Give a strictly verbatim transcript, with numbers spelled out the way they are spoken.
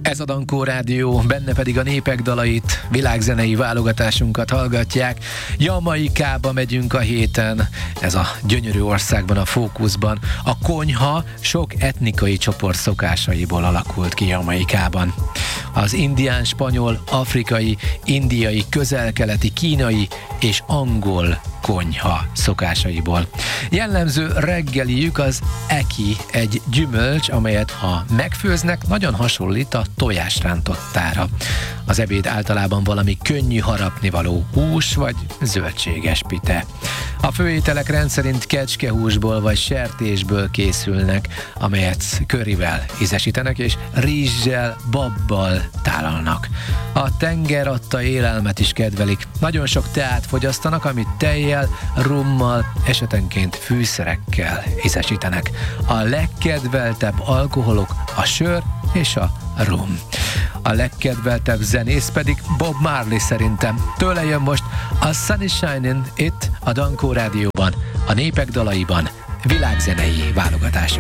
Ez a Dankó Rádió, benne pedig a népek dalait, világzenei válogatásunkat hallgatják. Jamaikába megyünk a héten, ez a gyönyörű országban a fókuszban. A konyha sok etnikai csoport szokásaiból alakult ki Jamaikában. Az indián, spanyol, afrikai, indiai, közel-keleti, kínai és angol konyha szokásaiból. Jellemző reggeliük az eki, egy gyümölcs, amelyet ha megfőznek, nagyon hasonlít a tojásrántottára. Az ebéd általában valami könnyű harapnivaló hús vagy zöldséges pite. A főételek rendszerint kecskehúsból vagy sertésből készülnek, amelyet curryvel ízesítenek és rizssel, babbal tálalnak. A tenger adta élelmet is kedvelik. Nagyon sok teát fogyasztanak, amit tejjel, rummal, esetenként fűszerekkel ízesítenek. A legkedveltebb alkoholok a sör és a rum. A legkedveltebb zenész pedig Bob Marley szerintem. Tőle jön most a Sun is Shining itt a Dankó Rádióban, a népek dalaiban, világzenei válogatás.